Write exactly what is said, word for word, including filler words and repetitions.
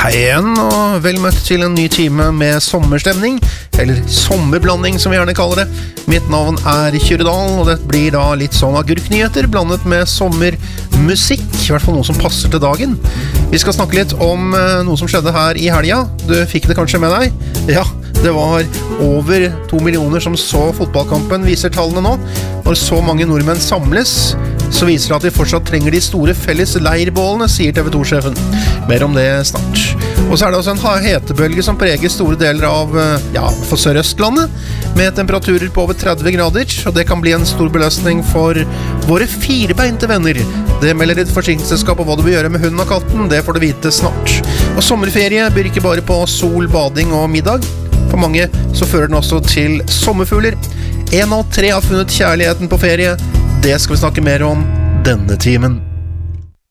Hei igjen, og vel møtt til en ny time med sommerstemning, eller sommerblanding som vi gjerne kaller det. Mitt navn er Kyrredal, og det blir da litt sånn agurknyheter blandet med sommermusikk, i hvert fall noe som passer til dagen. Vi skal snakke litt om noe som skjedde her i helga. Du fikk det kanskje med deg? Ja, det var over to millioner som så fotballkampen, viser tallene nå. Når så mange nordmenn samles, så viser det at vi fortsatt trenger de store felles leirbålene, sier T V to-sjefen. Mer om det snart. Og så er det også en hetebølge som preger store deler av, ja, for Sør-Østlandet, med temperaturer på over tretti grader, og det kan bli en stor belastning for våre firebeinte venner. Det melder et forsikringsselskap på hva du bør gjøre med hunden og katten, det får du vite snart. Og sommerferie byr ikke bare på sol, bading og middag. For mange så fører den også til sommerfugler. En av tre har funnet kjærligheten på ferie. Det skal vi snakke mer om denne timen.